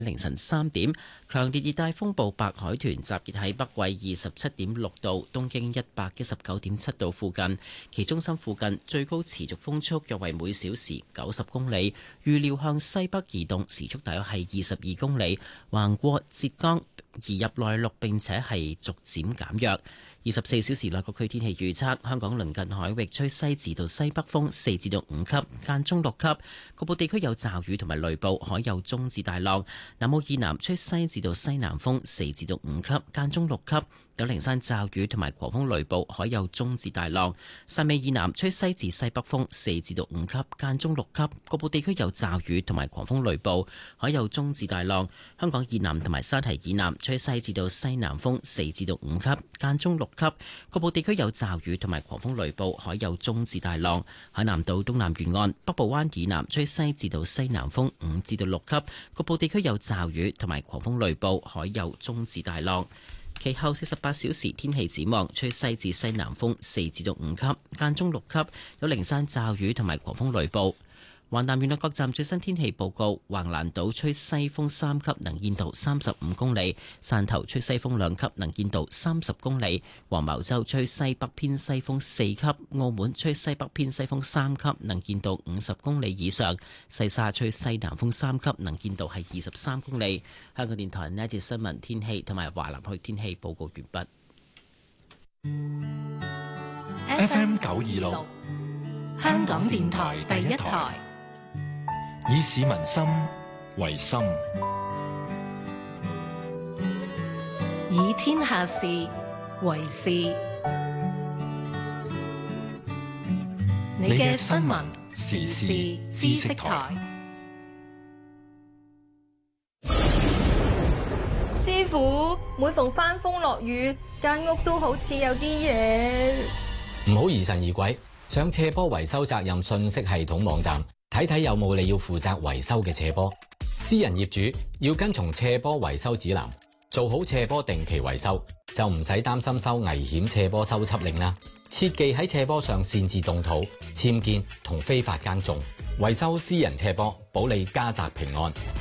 凌晨3點，強烈熱帶風暴白海豚集結喺北緯27.6度、東經119.7度附近，其中心附近最高持續風速約為每小時90公里，預料向西北移動，時速大約係22公里，橫過浙江，移入內陸並且係逐漸減弱。24小時內各區天氣預測：香港鄰近海域吹西至到西北風4至到5級，間中6級，局部地區有驟雨同埋雷暴，海有中至大浪。南澳以南吹西至到西南風4至到5級，間中6級，有零散驟雨同埋狂風雷暴，海有中至大浪。汕尾以南吹西至西北風4至到5級，間中6級，局部地區有驟雨同埋狂風雷暴，海有中至大浪。香港以南同埋沙堤以南吹西至到西南風4至到5級，間中6級，局部地區有驟雨同埋狂風雷暴，海有中至大浪。海南島東南沿岸、北部灣以南吹西至到西南風5至到6級，局部地區有驟雨同埋狂風雷暴，海有中至大浪。其後48小時天氣展望，吹西至西南風4至到5級，間中6級，有零散驟雨同埋狂風雷暴。華南沿岸各站最新天氣報告：橫瀾島吹西風3級，能見度35公里；汕頭吹西風2級，能見度30公里；黃茅洲吹西北偏西風4級；澳門吹西北偏西風3級，能見度50公里以上；西沙吹西南風3級，能見度係23公里。香港電台呢一節新聞天氣同埋華南區天氣報告完畢。FM 926，香港電台第一台。以市民心為心， 以天下事為事。你嘅新聞時事知識台。 師傅，每逢翻風落雨，間屋都好似有啲嘢。 唔好疑神疑鬼，上斜坡維修責任信息系統網站睇睇有冇你要負責維修嘅斜坡。私人業主要跟從斜坡維修指南，做好斜坡定期維修，就唔使擔心收危險斜坡修葺令啦。切忌喺斜坡上擅自動土、僭建同非法耕種，維修私人斜坡，保你家宅平安。